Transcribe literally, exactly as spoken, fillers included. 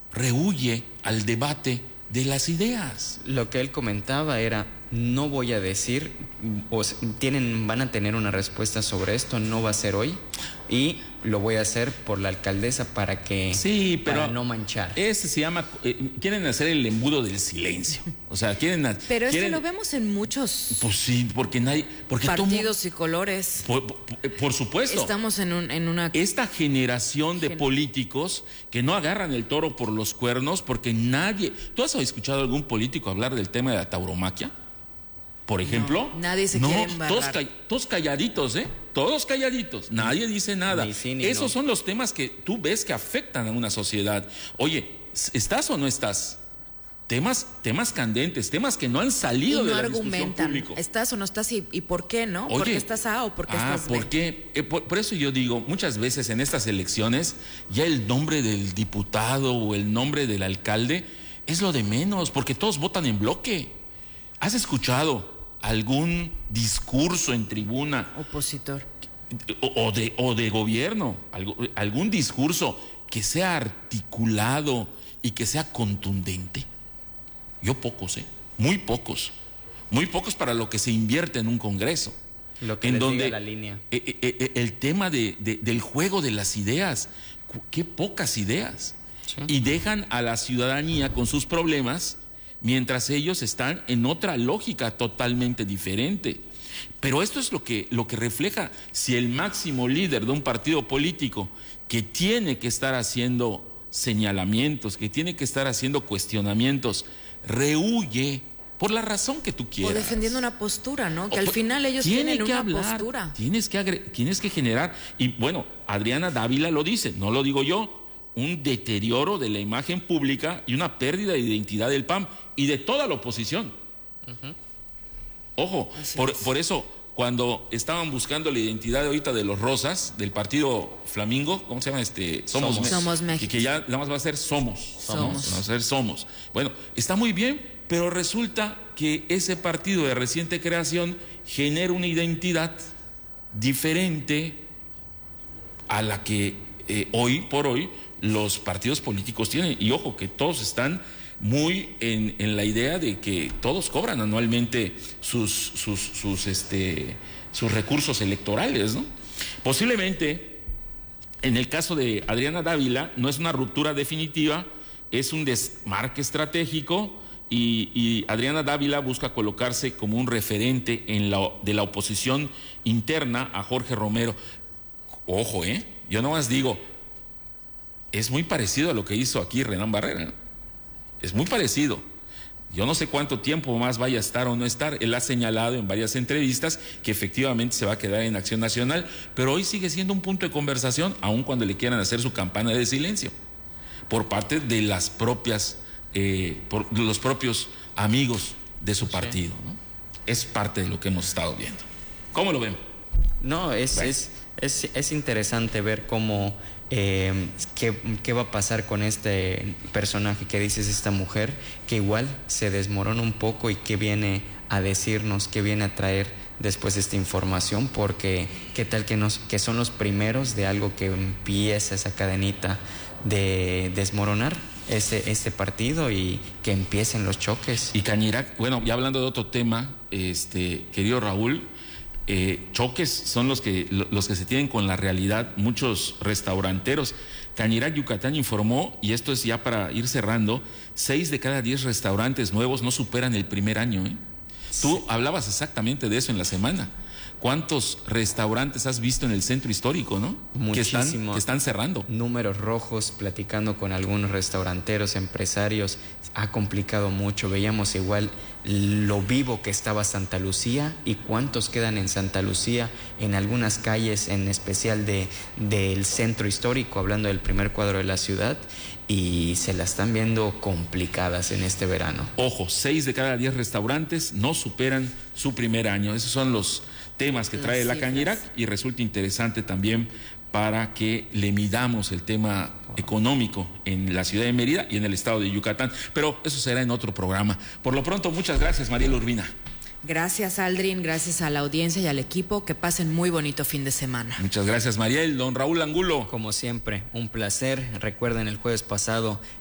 rehúye al debate de las ideas. Lo que él comentaba era, no voy a decir, o tienen, van a tener una respuesta sobre esto, no va a ser hoy, y lo voy a hacer por la alcaldesa para que, sí, pero para no manchar. Ese se llama, eh, quieren hacer el embudo del silencio. O sea, quieren. Pero eso quieren, lo vemos en muchos. Pues sí, porque nadie, porque partidos tomo, y colores. Por, por, por supuesto. Estamos en, un, en una. Esta generación de Gen... políticos que no agarran el toro por los cuernos, porque nadie. ¿Tú has escuchado a algún político hablar del tema de la tauromaquia? Por ejemplo, no, nadie se no, quiere embarrar. Todos, ca todos calladitos, ¿eh? Todos calladitos, nadie dice nada. Ni sí, ni Esos no. son los temas que tú ves que afectan a una sociedad. Oye, ¿estás o no estás? Temas, temas candentes, temas que no han salido y no de la argumentan. discusión pública. ¿Estás o no estás? ¿Y, y por qué no? Oye, ¿por qué estás A o por qué ah, estás B? ¿por qué? Eh, por, por eso yo digo, muchas veces en estas elecciones, ya el nombre del diputado o el nombre del alcalde es lo de menos, porque todos votan en bloque. ¿Has escuchado algún discurso en tribuna opositor o, o, de, o de gobierno, algo, algún discurso que sea articulado y que sea contundente? Yo pocos, ¿eh? Muy pocos, muy pocos para lo que se invierte en un congreso. Lo que en les donde diga la línea. Eh, eh, eh, el tema de, de, del juego de las ideas, qué pocas ideas, sí. Y dejan a la ciudadanía con sus problemas, mientras ellos están en otra lógica totalmente diferente. Pero esto es lo que, lo que refleja si el máximo líder de un partido político que tiene que estar haciendo señalamientos, que tiene que estar haciendo cuestionamientos, rehúye por la razón que tú quieras. O defendiendo una postura, ¿no? Que o, al final ellos tiene tienen que una hablar, postura. Tienes que, tienes que generar, y bueno, Adriana Dávila lo dice, no lo digo yo, un deterioro de la imagen pública y una pérdida de identidad del P A M y de toda la oposición. Uh-huh. Ojo, por, por eso, cuando estaban buscando la identidad ahorita de los Rosas, del partido Flamingo, ¿cómo se llama? este Somos, Somos, Somos México. Que, que ya nada más va a ser Somos. Somos. Somos. Va a ser Somos. Bueno, está muy bien, pero resulta que ese partido de reciente creación genera una identidad diferente a la que eh, hoy por hoy los partidos políticos tienen. Y ojo, que todos están muy en, en la idea de que todos cobran anualmente sus, sus, sus, este, sus recursos electorales, ¿no? Posiblemente, en el caso de Adriana Dávila, no es una ruptura definitiva, es un desmarque estratégico y, y Adriana Dávila busca colocarse como un referente en la, de la oposición interna a Jorge Romero. Ojo, ¿eh? Yo nomás digo, es muy parecido a lo que hizo aquí Renán Barrera, ¿no? Es muy parecido. Yo no sé cuánto tiempo más vaya a estar o no estar. Él ha señalado en varias entrevistas que efectivamente se va a quedar en Acción Nacional, pero hoy sigue siendo un punto de conversación, aun cuando le quieran hacer su campana de silencio, por parte de las propias, eh, por los propios amigos de su partido, ¿no? Es parte de lo que hemos estado viendo. ¿Cómo lo ven? No, es, bueno. es, es, es interesante ver cómo Eh, ¿qué, ¿qué va a pasar con este personaje que dices, esta mujer, que igual se desmorona un poco y que viene a decirnos, que viene a traer después esta información? Porque qué tal que, nos, que son los primeros de algo que empieza esa cadenita de desmoronar ese, este partido y que empiecen los choques. Y Cañirac, bueno, ya hablando de otro tema, este, querido Raúl, Eh, choques son los que, los que se tienen con la realidad muchos restauranteros. Cañirac Yucatán informó, y esto es ya para ir cerrando, seis de cada diez restaurantes nuevos no superan el primer año, ¿eh? Sí. Tú hablabas exactamente de eso en la semana. ¿Cuántos restaurantes has visto en el centro histórico, no? Muchísimos. Que están, que están cerrando. Números rojos, platicando con algunos restauranteros, empresarios, ha complicado mucho. Veíamos igual lo vivo que estaba Santa Lucía y cuántos quedan en Santa Lucía, en algunas calles, en especial de, del centro histórico, hablando del primer cuadro de la ciudad, y se la están viendo complicadas en este verano. Ojo, seis de cada diez restaurantes no superan su primer año. Esos son los temas que trae la Cañirac y resulta interesante también para que le midamos el tema económico en la ciudad de Mérida y en el estado de Yucatán. Pero eso será en otro programa. Por lo pronto, muchas gracias, Mariela Urbina. Gracias, Aldrin, gracias a la audiencia y al equipo. Que pasen muy bonito fin de semana. Muchas gracias, Mariel. Don Raúl Angulo. Como siempre, un placer. Recuerden, el jueves pasado